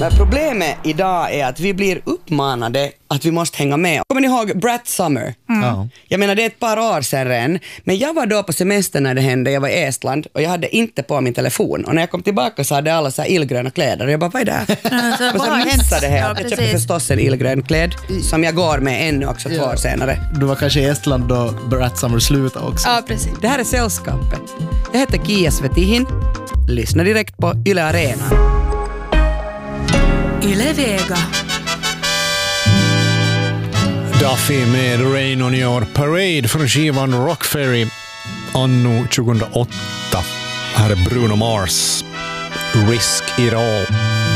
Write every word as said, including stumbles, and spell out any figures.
Men problemet idag är att vi blir uppmanade att vi måste hänga med. Kommer ni ihåg Brat Summer? Mm. Ja. Jag menar, det är ett par år sedan redan. Men jag var då på semester när det hände. Jag var i Estland och jag hade inte på min telefon. Och när jag kom tillbaka så hade alla så här illgröna kläder. Och jag bara, vad är det här? Alltså, och så missade det här. Jag köpte förstås en illgrön kläd som jag går med ännu också två Ja. år senare. Du var kanske i Estland då Brat Summer slutade också. Ja, precis. Det här är Sällskapet. Jag heter Kia Svetihin. Lyssna direkt på Yle Arena. Yle Vega. Duffy med Rain on Your Parade från skivan Rock Ferry anno tjugohundraåtta. Här är Bruno Mars, Risk It All.